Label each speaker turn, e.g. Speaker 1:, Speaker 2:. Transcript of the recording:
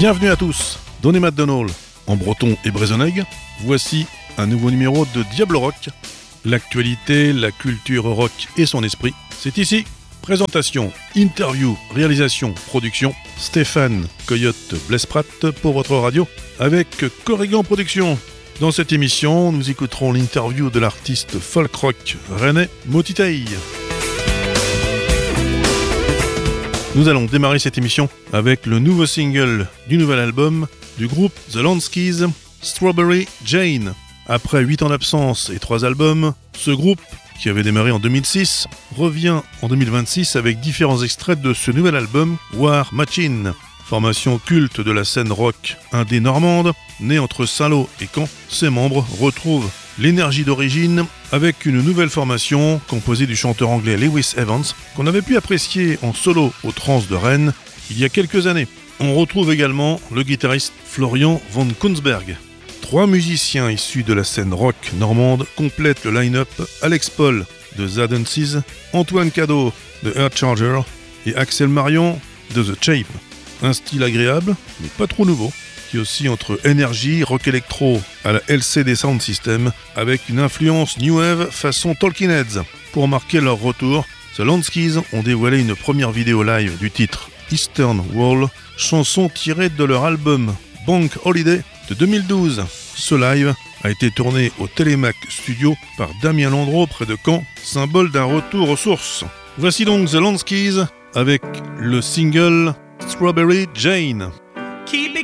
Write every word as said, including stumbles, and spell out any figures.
Speaker 1: Bienvenue à tous, Donny McDonald en breton et brézonègue. Voici un nouveau numéro de Diablo Rock. L'actualité, la culture rock et son esprit, c'est ici. Présentation, interview, réalisation, production, Stéphane Coyote Blesprat pour votre radio avec Corrigan Productions. Dans cette émission, nous écouterons l'interview de l'artiste folk rock rennais Motitaï. Nous allons démarrer cette émission avec le nouveau single du nouvel album du groupe The Lanskeys, Strawberry Jane. Après huit ans d'absence et trois albums, ce groupe, qui avait démarré en deux mille six, revient en deux mille vingt-six avec différents extraits de ce nouvel album, War Machine. Formation culte de la scène rock indé normande, née entre Saint-Lô et Caen, ses membres retrouvent l'énergie d'origine avec une nouvelle formation composée du chanteur anglais Lewis Evans, qu'on avait pu apprécier en solo au Trans de Rennes il y a quelques années. On retrouve également le guitariste Florian von Kunsberg. Trois musiciens issus de la scène rock normande complètent le line-up: Alex Paul de Zadencies, Antoine Cadeau de Earthcharger et Axel Marion de The Shape. Un style agréable, mais pas trop nouveau, qui oscille entre énergie, rock électro à la L C D Sound System, avec une influence new wave façon Talking Heads. Pour marquer leur retour, The Lanskeys ont dévoilé une première vidéo live du titre Eastern Wall, chanson tirée de leur album Bank Holiday de deux mille douze. Ce live a été tourné au Télémac Studio par Damien Landreau près de Caen, symbole d'un retour aux sources. Voici donc The Lanskeys avec le single Strawberry Jane.